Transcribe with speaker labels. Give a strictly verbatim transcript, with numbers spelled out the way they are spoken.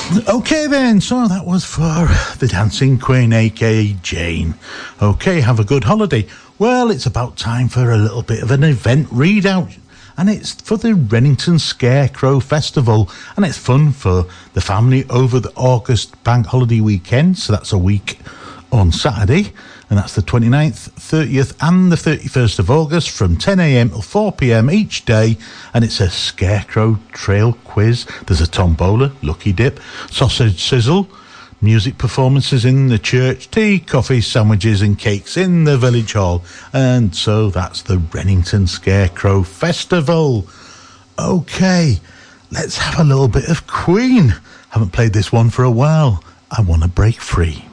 Speaker 1: Okay then, so that was for the Dancing Queen, aka Jane. Okay, have a good holiday. Well, it's about time for a little bit of an event readout, and it's for the Rennington Scarecrow Festival, and it's fun for the family over the August bank holiday weekend, so that's a week on Saturday, and that's the twenty-ninth, thirtieth and the thirty-first of August from ten a.m. till four p.m. each day, and it's a Scarecrow Trail quiz. There's a tombola, lucky dip, sausage sizzle, music performances in the church, tea, coffee, sandwiches and cakes in the village hall. And so that's the Rennington Scarecrow Festival. Okay, let's have a little bit of Queen. Haven't played this one for a while. I Want to Break Free.